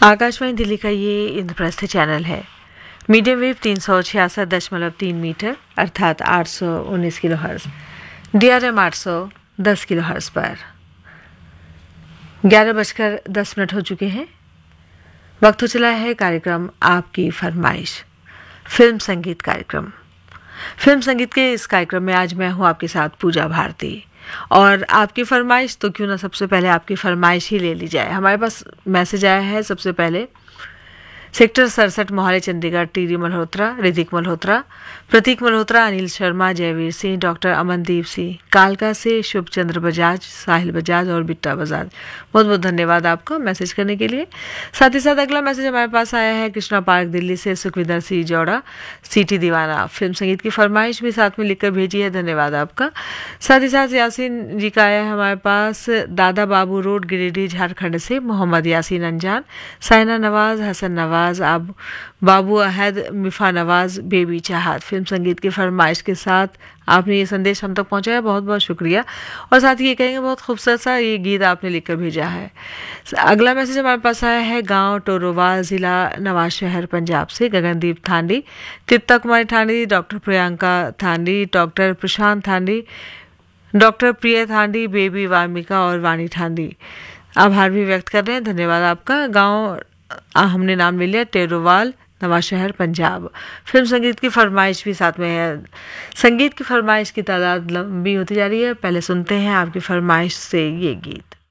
आकाशवाणी दिल्ली का ये इंद्रप्रस्थ चैनल है। मीडियम वेव 366.3 मीटर अर्थात 819 kilo hertz, DRM 810 kilo hertz पर 11:10 हो चुके हैं। वक्त हो चला है कार्यक्रम आपकी फरमाइश, फिल्म संगीत कार्यक्रम। फिल्म संगीत के इस कार्यक्रम में आज मैं हूँ आपके साथ पूजा भारती। और आपकी फरमाइश तो क्यों ना सबसे पहले आपकी फरमाइश ही ले ली जाए। हमारे पास मैसेज आया है सबसे पहले सेक्टर 67 मोहाली चंडीगढ़, टीडी मल्होत्रा, ऋतिक मल्होत्रा, प्रतीक मल्होत्रा, अनिल शर्मा, जयवीर सिंह, डॉक्टर अमनदीप सिंह, कालका से शुभ चंद्र बजाज, साहिल बजाज और बिट्टा बजाज। बहुत बहुत धन्यवाद आपका मैसेज करने के लिए। साथ ही साथ अगला मैसेज हमारे पास आया है कृष्णा पार्क दिल्ली से सुखविंदर सिंह जौड़ा, सिटी दीवाना। फिल्म संगीत की फरमाइश भी साथ में लिखकर भेजी है, धन्यवाद आपका। साथ ही साथ यासीन जी का आया है हमारे पास दादा बाबू रोड, गिरिडीह, झारखंड से मोहम्मद यासीन अनजान, साइना नवाज, हसन नवाज, अब बाबू अहद, मिफा नवाज, बेबी चाहत। फिल्म संगीत की फरमाइश के साथ आपने ये संदेश हम तक पहुंचाया, बहुत बहुत शुक्रिया। और साथ ही ये कहेंगे बहुत खूबसूरत सा ये गीत आपने लिखकर भेजा है। अगला मैसेज हमारे पास आया है गांव टोरोवाल, जिला नवाज शहर, पंजाब से गगनदीप थांडी, तृप्ता कुमारी थांडी, डॉक्टर प्रियंका थांडी, डॉक्टर प्रशांत थांडी, डॉक्टर प्रिय थांडी, बेबी वामिका और वाणी थांडी। आभार भी व्यक्त कर रहे हैं, धन्यवाद आपका। गांव हमने नाम ले लिया टेरोवाल, नवाज शहर, पंजाब। फिल्म संगीत की फरमाइश भी साथ में है। संगीत की फरमाइश की तादाद लंबी होती जा रही है। पहले सुनते हैं आपकी फरमाइश से ये गीत।